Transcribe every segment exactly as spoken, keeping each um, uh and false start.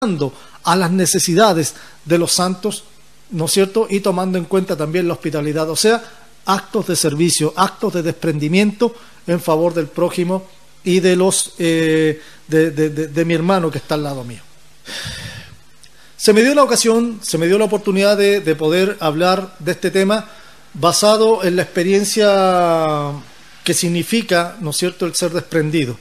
a las necesidades de los santos, ¿no es cierto? Y tomando en cuenta también la hospitalidad, o sea, actos de servicio, actos de desprendimiento en favor del prójimo y de los eh, de, de, de, de mi hermano que está al lado mío. Se me dio la ocasión, se me dio la oportunidad de, de poder hablar de este tema basado en la experiencia que significa, ¿no es cierto?, el ser desprendido.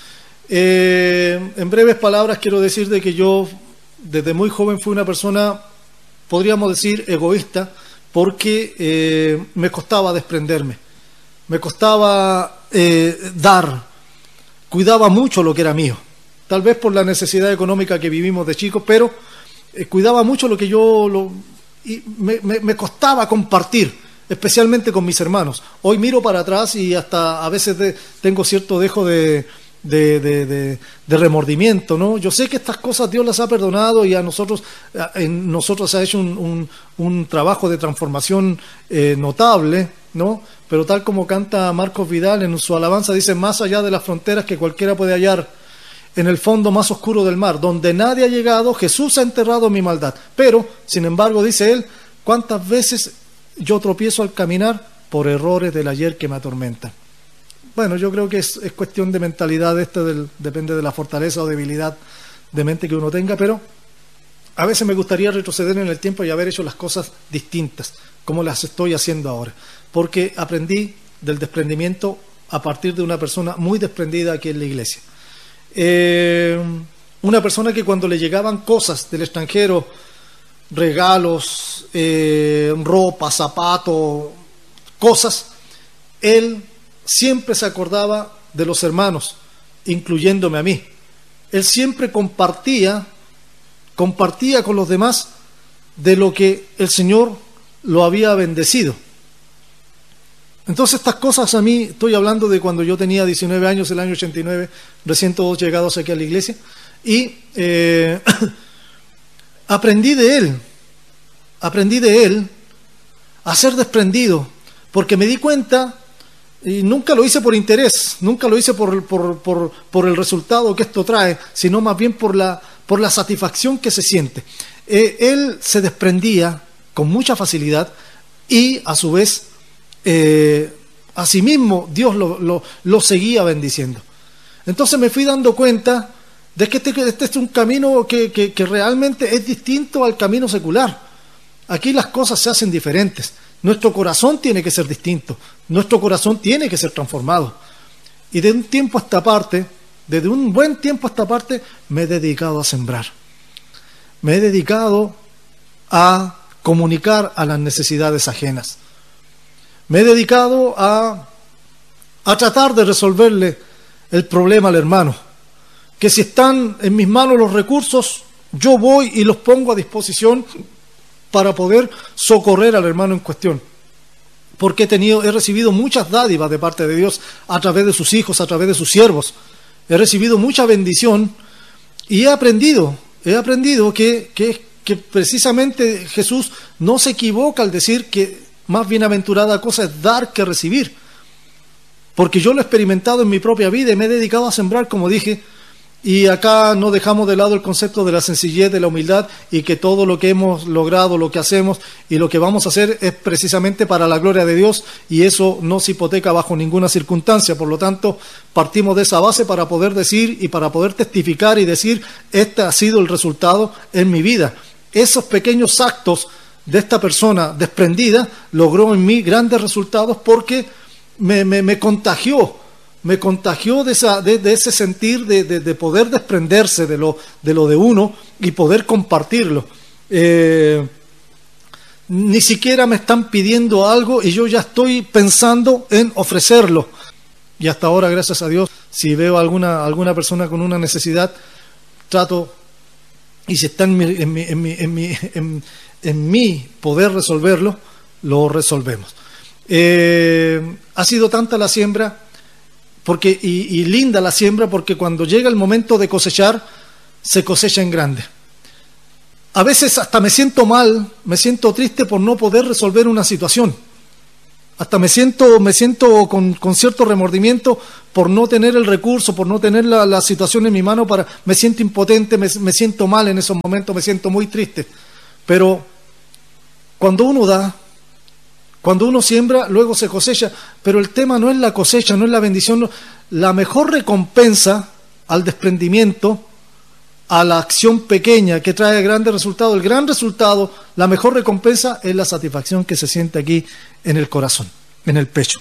Eh, en breves palabras quiero decir de que yo desde muy joven fui una persona, podríamos decir, egoísta, porque eh, me costaba desprenderme, me costaba eh, dar, cuidaba mucho lo que era mío, tal vez por la necesidad económica que vivimos de chicos, pero eh, cuidaba mucho lo que yo, lo, y me, me, me costaba compartir, especialmente con mis hermanos. Hoy miro para atrás y hasta a veces de, tengo cierto dejo de De, de, de, de remordimiento, ¿no? Yo sé que estas cosas Dios las ha perdonado y a nosotros, en nosotros se ha hecho un, un, un trabajo de transformación eh, notable, ¿no? Pero tal como canta Marcos Vidal en su alabanza, dice: más allá de las fronteras que cualquiera puede hallar, en el fondo más oscuro del mar, donde nadie ha llegado, Jesús ha enterrado mi maldad. Pero, sin embargo, dice él, ¿cuántas veces yo tropiezo al caminar por errores del ayer que me atormentan? Bueno, yo creo que es, es cuestión de mentalidad, este del, depende de la fortaleza o debilidad de mente que uno tenga, pero a veces me gustaría retroceder en el tiempo y haber hecho las cosas distintas, como las estoy haciendo ahora, porque aprendí del desprendimiento a partir de una persona muy desprendida aquí en la iglesia. Eh, una persona que cuando le llegaban cosas del extranjero, regalos, eh, ropa, zapatos, cosas, él siempre se acordaba de los hermanos, incluyéndome a mí. Él siempre compartía, compartía con los demás de lo que el Señor lo había bendecido. Entonces estas cosas a mí, estoy hablando de cuando yo tenía diecinueve años, el año ochenta y nueve, recién todos llegados aquí a la iglesia, y eh, aprendí de él, aprendí de él a ser desprendido, porque me di cuenta. Y nunca lo hice por interés, nunca lo hice por, por, por, por el resultado que esto trae, sino más bien por la, por la satisfacción que se siente. Eh, él se desprendía con mucha facilidad y a su vez, eh, a sí mismo, Dios lo, lo, lo seguía bendiciendo. Entonces me fui dando cuenta de que este, este es un camino que, que, que realmente es distinto al camino secular. Aquí las cosas se hacen diferentes. Nuestro corazón tiene que ser distinto, nuestro corazón tiene que ser transformado. Y de un tiempo a esta parte, desde un buen tiempo a esta parte, me he dedicado a sembrar. Me he dedicado a comunicar a las necesidades ajenas. Me he dedicado a, a tratar de resolverle el problema al hermano. Que si están en mis manos los recursos, yo voy y los pongo a disposición para poder socorrer al hermano en cuestión, porque he tenido, he recibido muchas dádivas de parte de Dios a través de sus hijos, a través de sus siervos, he recibido mucha bendición y he aprendido, he aprendido que, que, que precisamente Jesús no se equivoca al decir que más bienaventurada cosa es dar que recibir, porque yo lo he experimentado en mi propia vida y me he dedicado a sembrar, como dije. Y acá no dejamos de lado el concepto de la sencillez, de la humildad, y que todo lo que hemos logrado, lo que hacemos y lo que vamos a hacer es precisamente para la gloria de Dios, y eso no se hipoteca bajo ninguna circunstancia. Por lo tanto, partimos de esa base para poder decir y para poder testificar y decir: este ha sido el resultado en mi vida. Esos pequeños actos de esta persona desprendida logró en mí grandes resultados, porque me, me, me contagió. Me contagió de, esa, de, de ese sentir de, de, de poder desprenderse de lo, de lo de uno y poder compartirlo. Eh, ni siquiera me están pidiendo algo y yo ya estoy pensando en ofrecerlo. Y hasta ahora, gracias a Dios, si veo alguna, alguna persona con una necesidad, trato, y si está en mi, en mi, en mi, en mi, en, en mi poder resolverlo, lo resolvemos. Eh, ha sido tanta la siembra, porque y, y linda la siembra, porque cuando llega el momento de cosechar, se cosecha en grande. A veces hasta me siento mal, me siento triste por no poder resolver una situación, Hasta me siento, me siento con, con cierto remordimiento por no tener el recurso, por no tener la, la situación en mi mano, para, me siento impotente, me, me siento mal en esos momentos, me siento muy triste. Pero cuando uno da, cuando uno siembra, luego se cosecha. Pero el tema no es la cosecha, no es la bendición. No. La mejor recompensa al desprendimiento, a la acción pequeña que trae grandes resultados, el gran resultado, la mejor recompensa es la satisfacción que se siente aquí en el corazón, en el pecho.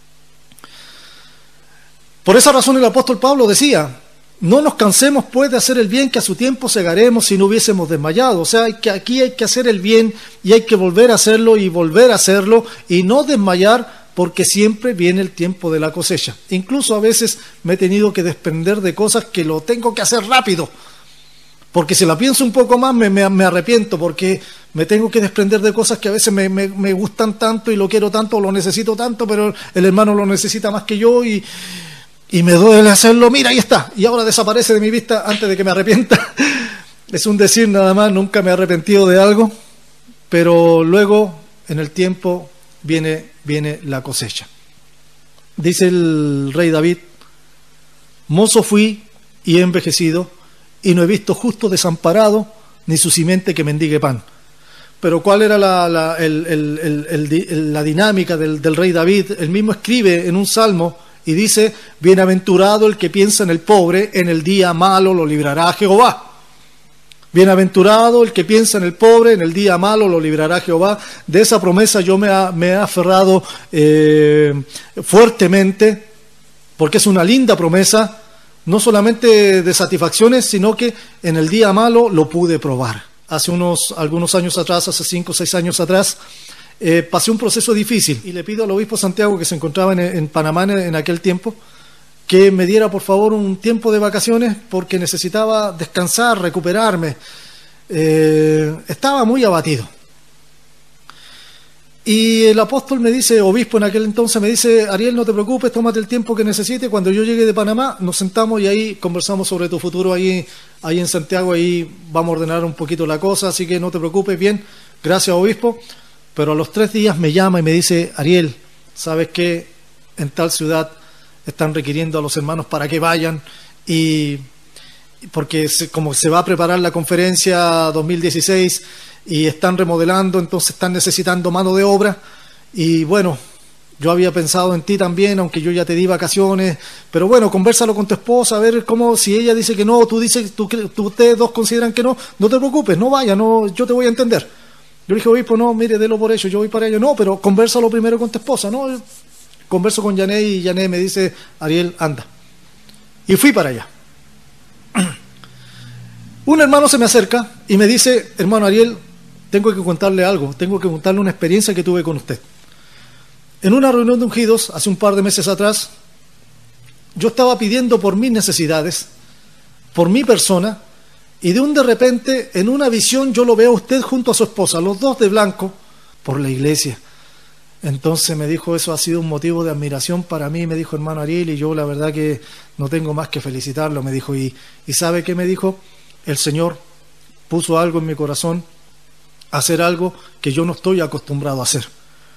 Por esa razón el apóstol Pablo decía: no nos cansemos pues de hacer el bien, que a su tiempo segaremos si no hubiésemos desmayado. O sea, hay que, aquí hay que hacer el bien y hay que volver a hacerlo y volver a hacerlo y no desmayar, porque siempre viene el tiempo de la cosecha. Incluso a veces me he tenido que desprender de cosas que lo tengo que hacer rápido, porque si la pienso un poco más me, me, me arrepiento, porque me tengo que desprender de cosas que a veces me, me, me gustan tanto y lo quiero tanto, o lo necesito tanto, pero el hermano lo necesita más que yo y, y me duele hacerlo. Mira, ahí está, y ahora desaparece de mi vista antes de que me arrepienta. Es un decir nada más, nunca me he arrepentido de algo, pero luego en el tiempo viene, viene la cosecha. Dice el rey David: mozo fui y he envejecido, y no he visto justo desamparado, ni su simiente que mendigue pan. Pero ¿cuál era la, la, el, el, el, el, la dinámica del, del rey David? Él mismo escribe en un salmo y dice: bienaventurado el que piensa en el pobre, en el día malo lo librará Jehová. Bienaventurado el que piensa en el pobre, en el día malo lo librará Jehová. De esa promesa yo me, ha, me he aferrado eh, fuertemente, porque es una linda promesa, no solamente de satisfacciones, sino que en el día malo lo pude probar. Hace unos algunos años atrás, hace cinco o seis años atrás, eh, pasé un proceso difícil y le pido al obispo Santiago, que se encontraba en, en Panamá en, en aquel tiempo, que me diera por favor un tiempo de vacaciones, porque necesitaba descansar, recuperarme. Eh, estaba muy abatido. Y el apóstol me dice, obispo en aquel entonces, me dice: Ariel, no te preocupes, tómate el tiempo que necesites. Cuando yo llegue de Panamá, nos sentamos y ahí conversamos sobre tu futuro ahí, ahí en Santiago. Ahí vamos a ordenar un poquito la cosa, así que no te preocupes. Bien, gracias, obispo. Pero a los tres días me llama y me dice: Ariel, ¿sabes qué? En tal ciudad están requiriendo a los hermanos para que vayan, y porque se, como se va a preparar la conferencia dos mil dieciséis y están remodelando, entonces están necesitando mano de obra. Y bueno, yo había pensado en ti también, aunque yo ya te di vacaciones, pero bueno, convérsalo con tu esposa, a ver cómo, si ella dice que no, tú dices, tú, tú, ustedes dos consideran que no, no te preocupes, no vaya, no, yo te voy a entender. Yo le dije: obispo, no, mire, délo por hecho, yo voy para ello. No, pero convérsalo primero con tu esposa. No, converso con Yané y Yané me dice: Ariel, anda. Y fui para allá. Un hermano se me acerca y me dice: hermano Ariel, tengo que contarle algo, tengo que contarle una experiencia que tuve con usted. En una reunión de ungidos, hace un par de meses atrás, yo estaba pidiendo por mis necesidades, por mi persona, y de un de repente, en una visión, yo lo veo a usted junto a su esposa, los dos de blanco, por la iglesia. Entonces me dijo: eso ha sido un motivo de admiración para mí, me dijo hermano Ariel, y yo la verdad que no tengo más que felicitarlo, me dijo. Y, y ¿sabe qué me dijo? El Señor puso algo en mi corazón, hacer algo que yo no estoy acostumbrado a hacer.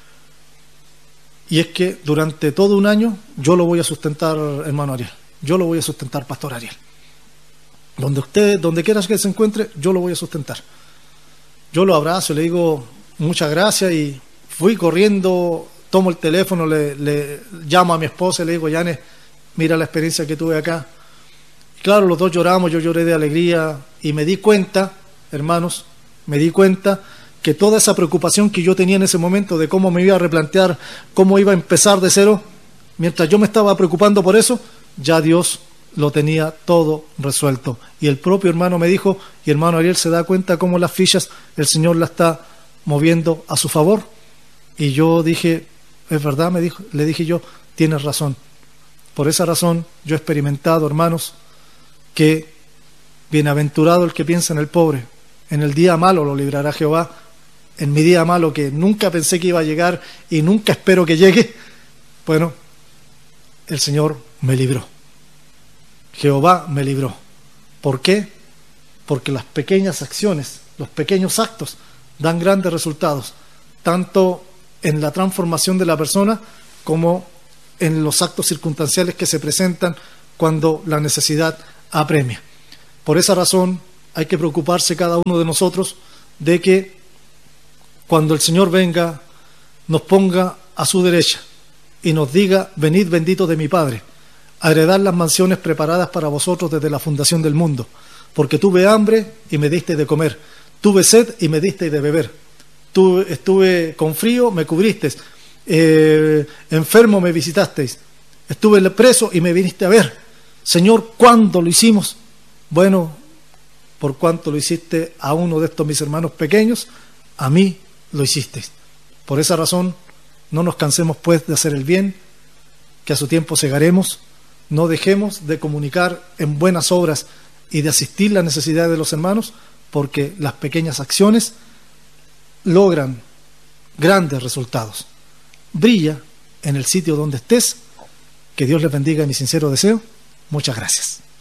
Y es que durante todo un año yo lo voy a sustentar, hermano Ariel, yo lo voy a sustentar, pastor Ariel. Donde usted, donde quiera que se encuentre, yo lo voy a sustentar. Yo lo abrazo, le digo muchas gracias, y fui corriendo, tomo el teléfono, le, le llamo a mi esposa y le digo: Yane, mira la experiencia que tuve acá. Y claro, los dos lloramos, yo lloré de alegría, y me di cuenta, hermanos, me di cuenta que toda esa preocupación que yo tenía en ese momento de cómo me iba a replantear, cómo iba a empezar de cero, mientras yo me estaba preocupando por eso, ya Dios lo tenía todo resuelto. Y el propio hermano me dijo: y hermano Ariel, ¿se da cuenta cómo las fichas el Señor las está moviendo a su favor? Y yo dije: es verdad, me dijo, le dije yo, tienes razón. Por esa razón yo he experimentado, hermanos, que bienaventurado el que piensa en el pobre, en el día malo lo librará Jehová. En mi día malo, que nunca pensé que iba a llegar y nunca espero que llegue, bueno, el Señor me libró. Jehová me libró. ¿Por qué? Porque las pequeñas acciones, los pequeños actos dan grandes resultados, tanto en la transformación de la persona como en los actos circunstanciales que se presentan cuando la necesidad apremia. Por esa razón hay que preocuparse cada uno de nosotros de que cuando el Señor venga nos ponga a su derecha y nos diga: venid benditos de mi Padre, a heredar las mansiones preparadas para vosotros desde la fundación del mundo, porque tuve hambre y me disteis de comer, tuve sed y me disteis de beber, tuve, estuve con frío, me cubristeis, eh, enfermo me visitasteis, estuve preso y me viniste a ver. Señor, ¿cuándo lo hicimos? Bueno, por cuanto lo hiciste a uno de estos mis hermanos pequeños, a mí lo hicisteis. Por esa razón, no nos cansemos pues de hacer el bien, que a su tiempo segaremos. No dejemos de comunicar en buenas obras y de asistir las necesidades de los hermanos, porque las pequeñas acciones logran grandes resultados. Brilla en el sitio donde estés. Que Dios les bendiga, mi sincero deseo. Muchas gracias.